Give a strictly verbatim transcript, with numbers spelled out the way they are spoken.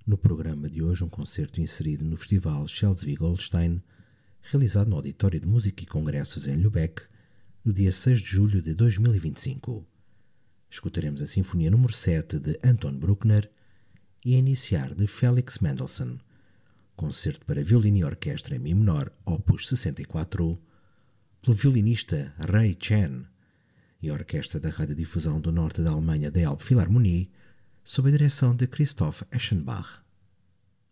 No programa de hoje, um concerto inserido no Festival Schleswig-Holstein, realizado no Auditório de Música e Congressos em Lübeck, no dia seis de julho de dois mil e vinte e cinco. Escutaremos a Sinfonia número sete de Anton Bruckner e a iniciar de Felix Mendelssohn, concerto para violino e orquestra em Mi menor, opus sessenta e quatro, pelo violinista Ray Chen e a Orquestra da Radiodifusão do Norte da Alemanha da Elbphilharmonie, sob a direção de Christoph Eschenbach.